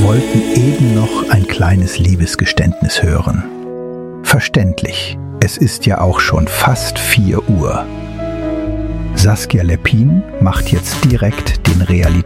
wollten eben noch ein kleines Liebesgeständnis hören. Verständlich, es ist ja auch schon fast 4 Uhr. Saskia Leppin macht jetzt direkt den